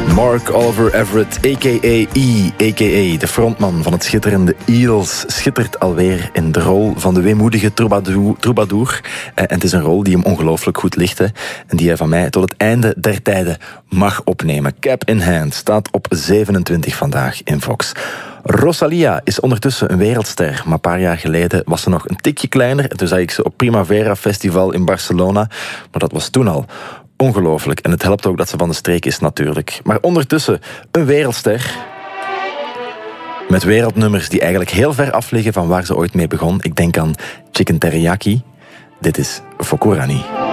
Mark Oliver Everett, a.k.a. E, a.k.a. de frontman van het schitterende Eels, schittert alweer in de rol van de weemoedige troubadour. En het is een rol die hem ongelooflijk goed ligt, hè, en die hij van mij tot het einde der tijden mag opnemen. Cap in Hand staat op 27 vandaag in Vox. Rosalia is ondertussen een wereldster, maar een paar jaar geleden was ze nog een tikje kleiner. En toen zag ik ze op Primavera Festival in Barcelona, maar dat was toen al ongelooflijk. En het helpt ook dat ze van de streek is natuurlijk. Maar ondertussen een wereldster met wereldnummers die eigenlijk heel ver af liggen van waar ze ooit mee begon. Ik denk aan Chicken Teriyaki. Dit is Fokurani.